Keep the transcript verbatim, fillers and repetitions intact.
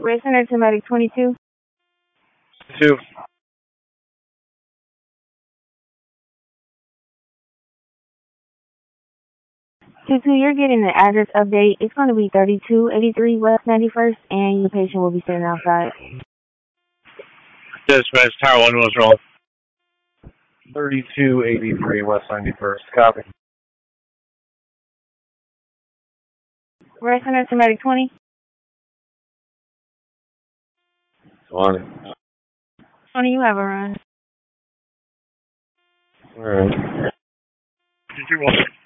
Red Center to Medic twenty-two. Two. two two, you're getting the address update. It's going to be thirty-two eighty-three West ninety-first, and your patient will be sitting outside. Dispatch, Tower one was wrong. thirty-two eighty-three West ninety-first. Copy. Red Center to Medic twenty. twenty. twenty, you have a run. All right. You're welcome.